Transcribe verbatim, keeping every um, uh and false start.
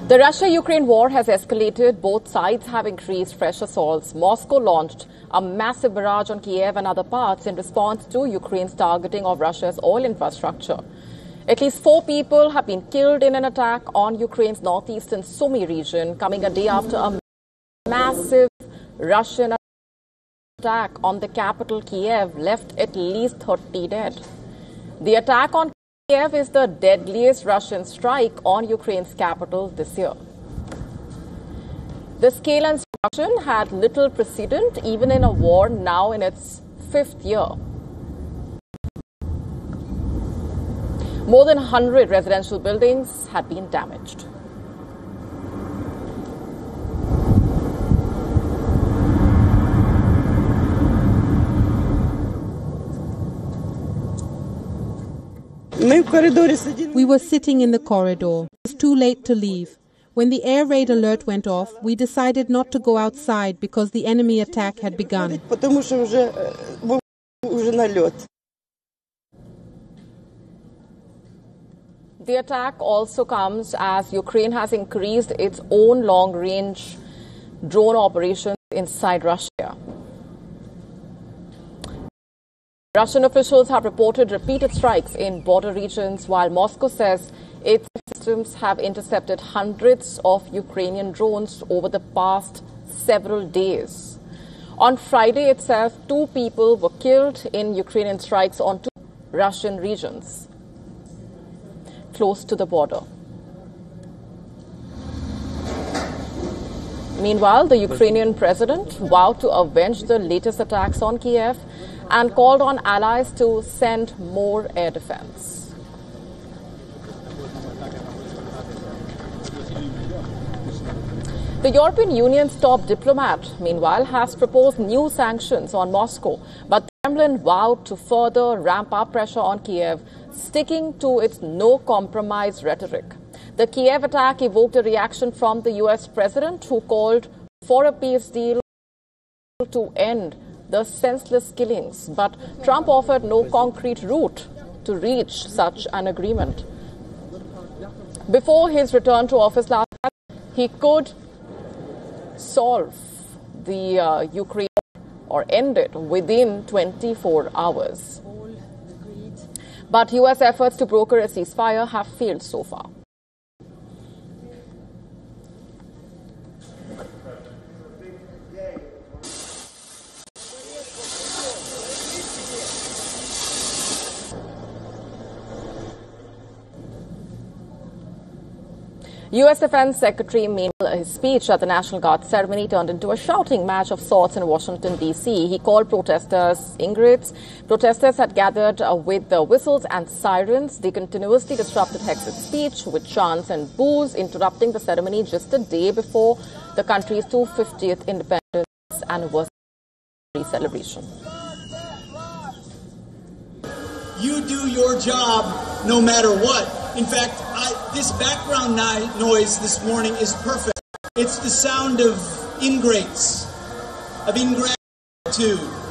The Russia-Ukraine war has escalated. Both sides have increased fresh assaults. Moscow launched a massive barrage on Kiev and other parts in response to Ukraine's targeting of Russia's oil infrastructure. At least four people have been killed in an attack on Ukraine's northeastern Sumy region, coming a day after a massive Russian attack on the capital Kiev left at least thirty dead. The attack on Kiev is the deadliest Russian strike on Ukraine's capital this year. The scale and destruction had little precedent, even in a war now in its fifth year. More than one hundred residential buildings had been damaged. We were sitting in the corridor. It was too late to leave. When the air raid alert went off, we decided not to go outside because the enemy attack had begun. The attack also comes as Ukraine has increased its own long-range drone operations inside Russia. Russian officials have reported repeated strikes in border regions, while Moscow says its systems have intercepted hundreds of Ukrainian drones over the past several days. On Friday itself, two people were killed in Ukrainian strikes on two Russian regions close to the border. Meanwhile, the Ukrainian president vowed to avenge the latest attacks on Kiev and called on allies to send more air defense. The European Union's top diplomat, meanwhile, has proposed new sanctions on Moscow, but the Kremlin vowed to further ramp up pressure on Kiev, sticking to its no-compromise rhetoric. The Kiev attack evoked a reaction from the U S president, who called for a peace deal to end the senseless killings. But Trump offered no concrete route to reach such an agreement. Before his return to office last month, he could solve the uh, Ukraine or end it within twenty-four hours. But U S efforts to broker a ceasefire have failed so far. U S Defense Secretary, meanwhile, his speech at the National Guard ceremony turned into a shouting match of sorts in Washington, D C He called protesters ingrates. Protesters had gathered uh, with the whistles and sirens. They continuously disrupted Hex's speech with chants and boos, interrupting the ceremony just a day before the country's two hundred fiftieth independence anniversary celebration. You do your job no matter what. In fact, I, this background noise this morning is perfect. It's the sound of ingrates, of ingratitude.